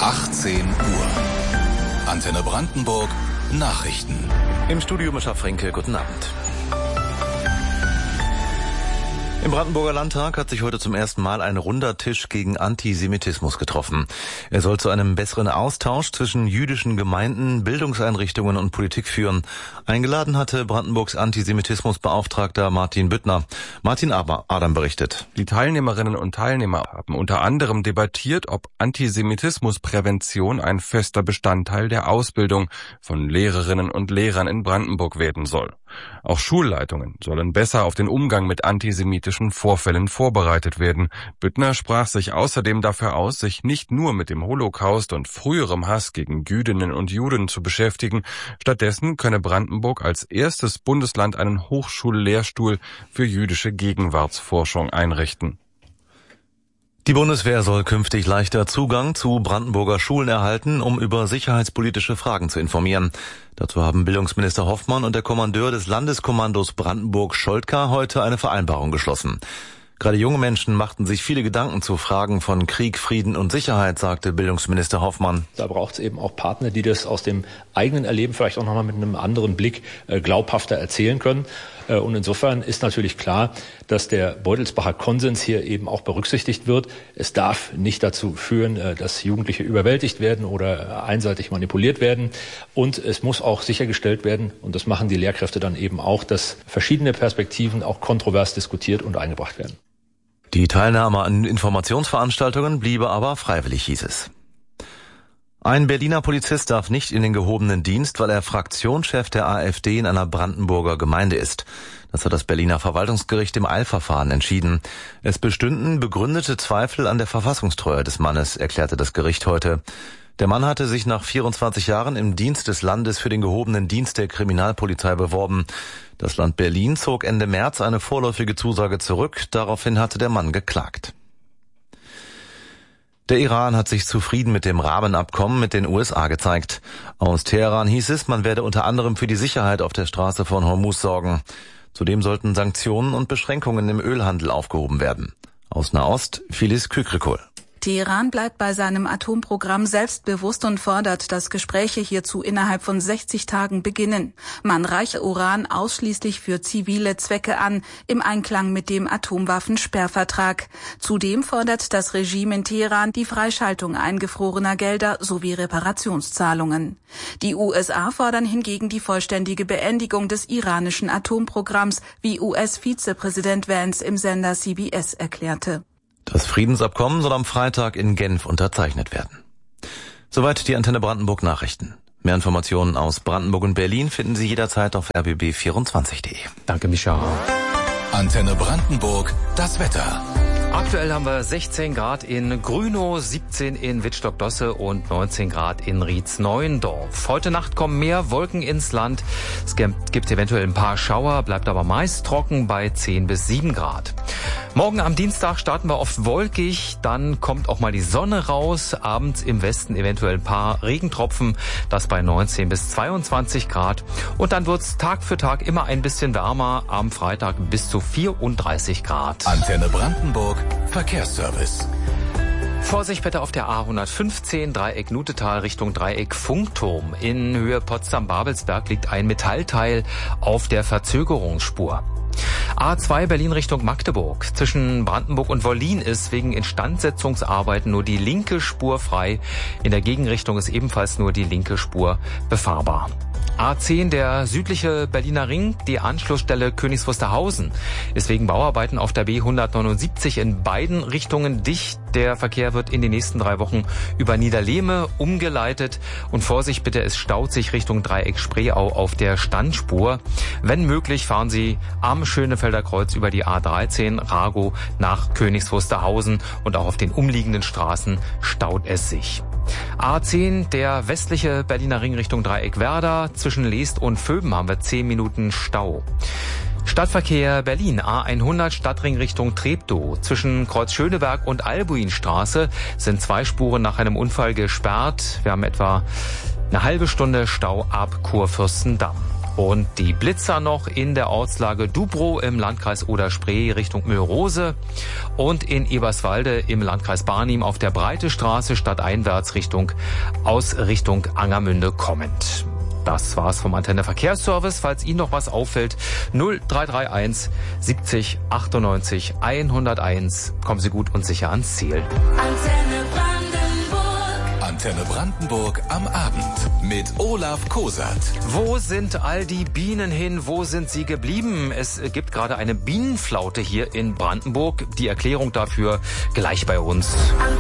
18 Uhr. Antenne Brandenburg, Nachrichten. Im Studio Mischa Frenke, guten Abend. Im Brandenburger Landtag hat sich heute zum ersten Mal ein runder Tisch gegen Antisemitismus getroffen. Er soll zu einem besseren Austausch zwischen jüdischen Gemeinden, Bildungseinrichtungen und Politik führen. Eingeladen hatte Brandenburgs Antisemitismusbeauftragter Martin Büttner. Martin Adam berichtet. Die Teilnehmerinnen und Teilnehmer haben unter anderem debattiert, ob Antisemitismusprävention ein fester Bestandteil der Ausbildung von Lehrerinnen und Lehrern in Brandenburg werden soll. Auch Schulleitungen sollen besser auf den Umgang mit antisemitischen Vorfällen vorbereitet werden. Büttner sprach sich außerdem dafür aus, sich nicht nur mit dem Holocaust und früherem Hass gegen Jüdinnen und Juden zu beschäftigen. Stattdessen könne Brandenburg als erstes Bundesland einen Hochschullehrstuhl für jüdische Gegenwartsforschung einrichten. Die Bundeswehr soll künftig leichter Zugang zu Brandenburger Schulen erhalten, um über sicherheitspolitische Fragen zu informieren. Dazu haben Bildungsminister Hoffmann und der Kommandeur des Landeskommandos Brandenburg Scholtka heute eine Vereinbarung geschlossen. Gerade junge Menschen machten sich viele Gedanken zu Fragen von Krieg, Frieden und Sicherheit, sagte Bildungsminister Hoffmann. Da braucht es eben auch Partner, die das aus dem eigenen Erleben vielleicht auch nochmal mit einem anderen Blick glaubhafter erzählen können. Und insofern ist natürlich klar, dass der Beutelsbacher Konsens hier eben auch berücksichtigt wird. Es darf nicht dazu führen, dass Jugendliche überwältigt werden oder einseitig manipuliert werden. Und es muss auch sichergestellt werden, und das machen die Lehrkräfte dann eben auch, dass verschiedene Perspektiven auch kontrovers diskutiert und eingebracht werden. Die Teilnahme an Informationsveranstaltungen bliebe aber freiwillig, hieß es. Ein Berliner Polizist darf nicht in den gehobenen Dienst, weil er Fraktionschef der AfD in einer Brandenburger Gemeinde ist. Das hat das Berliner Verwaltungsgericht im Eilverfahren entschieden. Es bestünden begründete Zweifel an der Verfassungstreue des Mannes, erklärte das Gericht heute. Der Mann hatte sich nach 24 Jahren im Dienst des Landes für den gehobenen Dienst der Kriminalpolizei beworben. Das Land Berlin zog Ende März eine vorläufige Zusage zurück. Daraufhin hatte der Mann geklagt. Der Iran hat sich zufrieden mit dem Rahmenabkommen mit den USA gezeigt. Aus Teheran hieß es, man werde unter anderem für die Sicherheit auf der Straße von Hormuz sorgen. Zudem sollten Sanktionen und Beschränkungen im Ölhandel aufgehoben werden. Aus Nahost, Filiz Kükrikul. Teheran bleibt bei seinem Atomprogramm selbstbewusst und fordert, dass Gespräche hierzu innerhalb von 60 Tagen beginnen. Man reiche Uran ausschließlich für zivile Zwecke an, im Einklang mit dem Atomwaffensperrvertrag. Zudem fordert das Regime in Teheran die Freischaltung eingefrorener Gelder sowie Reparationszahlungen. Die USA fordern hingegen die vollständige Beendigung des iranischen Atomprogramms, wie US-Vizepräsident Vance im Sender CBS erklärte. Das Friedensabkommen soll am Freitag in Genf unterzeichnet werden. Soweit die Antenne Brandenburg Nachrichten. Mehr Informationen aus Brandenburg und Berlin finden Sie jederzeit auf rbb24.de. Danke, Micha. Antenne Brandenburg, das Wetter. Aktuell haben wir 16 Grad in Grünow, 17 in Wittstock-Dosse und 19 Grad in Rietz-Neuendorf. Heute Nacht kommen mehr Wolken ins Land. Es gibt eventuell ein paar Schauer, bleibt aber meist trocken bei 10 bis 7 Grad. Morgen am Dienstag starten wir oft wolkig, dann kommt auch mal die Sonne raus. Abends im Westen eventuell ein paar Regentropfen, das bei 19 bis 22 Grad. Und dann wird's Tag für Tag immer ein bisschen wärmer, am Freitag bis zu 34 Grad. Antenne Brandenburg, Verkehrsservice. Vorsicht bitte auf der A115, Dreieck Nutetal Richtung Dreieck Funkturm. In Höhe Potsdam-Babelsberg liegt ein Metallteil auf der Verzögerungsspur. A2 Berlin Richtung Magdeburg. Zwischen Brandenburg und Wollin ist wegen Instandsetzungsarbeiten nur die linke Spur frei. In der Gegenrichtung ist ebenfalls nur die linke Spur befahrbar. A10, der südliche Berliner Ring, die Anschlussstelle Königs Wusterhausen, ist wegen Bauarbeiten auf der B179 in beiden Richtungen dicht. Der Verkehr wird in den nächsten 3 Wochen über Niederlehme umgeleitet. Und Vorsicht bitte, es staut sich Richtung Dreieck Spreeau auf der Standspur. Wenn möglich, fahren Sie am Schönefelder Kreuz über die A13 Ragow nach Königs Wusterhausen und auch auf den umliegenden Straßen staut es sich. A10, der westliche Berliner Ring Richtung Dreieck Werder. Zwischen Leest und Vöben haben wir 10 Minuten Stau. Stadtverkehr Berlin, A100 Stadtring Richtung Treptow. Zwischen Kreuz Schöneberg und Albuinstraße sind 2 Spuren nach einem Unfall gesperrt. Wir haben etwa eine halbe Stunde Stau ab Kurfürstendamm. Und die Blitzer noch in der Ortslage Dubrow im Landkreis Oder-Spree Richtung Mühlrose und in Eberswalde im Landkreis Barnim auf der Breite Straße stadteinwärts aus Richtung Angermünde kommend. Das war's vom Antenne Verkehrsservice. Falls Ihnen noch was auffällt, 0331 70 98 101. Kommen Sie gut und sicher ans Ziel. Antenne Brandenburg am Abend mit Olaf Kosat. Wo sind all die Bienen hin? Wo sind sie geblieben? Es gibt gerade eine Bienenflaute hier in Brandenburg. Die Erklärung dafür gleich bei uns.